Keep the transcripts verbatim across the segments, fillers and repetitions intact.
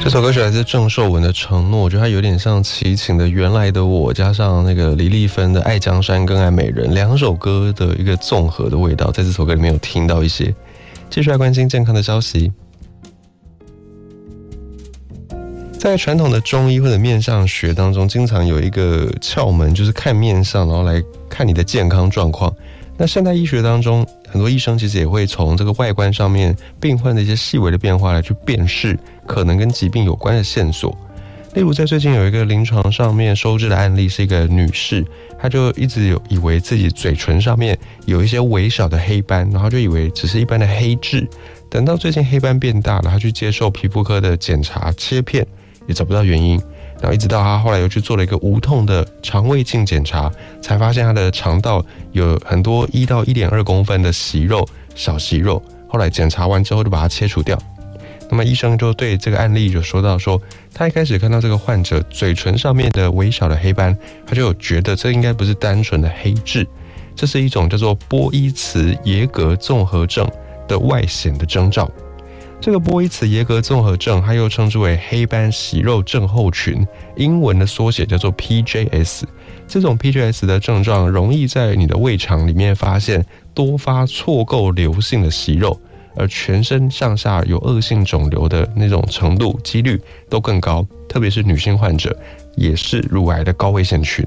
这首歌曲来自郑秀文的《承诺》，我觉得它有点像齐秦的《原来的我》，加上那个李丽芬的《爱江山》跟《爱美人》两首歌的一个综合的味道，在这首歌里面有听到一些。继续来关心健康的消息。在传统的中医或者面相学当中，经常有一个窍门，就是看面相，然后来看你的健康状况。那现代医学当中，很多医生其实也会从这个外观上面病患的一些细微的变化来去辨识可能跟疾病有关的线索。例如在最近有一个临床上面收治的案例，是一个女士，她就一直有以为自己嘴唇上面有一些微小的黑斑，然后就以为只是一般的黑痣。等到最近黑斑变大了，她去接受皮肤科的检查切片，也找不到原因。然后一直到他后来又去做了一个无痛的肠胃镜检查，才发现他的肠道有很多一到一点二公分的息肉，小息肉。后来检查完之后就把它切除掉。那么医生就对这个案例就说到说，他一开始看到这个患者嘴唇上面的微小的黑斑，他就有觉得这应该不是单纯的黑痣，这是一种叫做波伊茨耶格综合症的外显的征兆。这个波伊茨耶格综合症，它又称之为黑斑息肉症候群，英文的缩写叫做 P J S。这种 P J S 的症状容易在你的胃肠里面发现多发错构瘤性的息肉，而全身向下有恶性肿瘤的那种程度几率都更高，特别是女性患者也是乳癌的高危险群。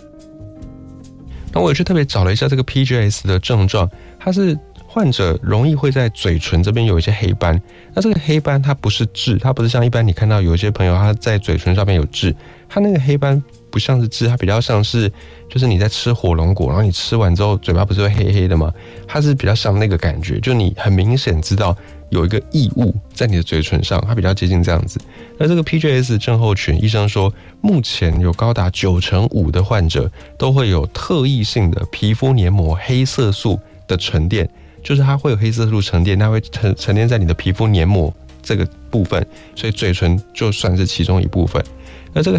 那我也去特别找了一下这个 P J S 的症状，它是患者容易会在嘴唇这边有一些黑斑，那这个黑斑它不是痣，它不是像一般你看到有一些朋友他在嘴唇上面有痣，他那个黑斑不像是痣，它比较像是就是你在吃火龙果，然后你吃完之后嘴巴不是会黑黑的吗？它是比较像那个感觉，就你很明显知道有一个异物在你的嘴唇上，它比较接近这样子。而这个 P J S 症候群，医生说目前有高达九成五的患者都会有特异性的皮肤黏膜黑色素的沉淀。就是它会有黑色素沉淀，它会沉沉淀在你的皮肤黏膜这个部分，所以嘴唇就算是其中一部分。那这个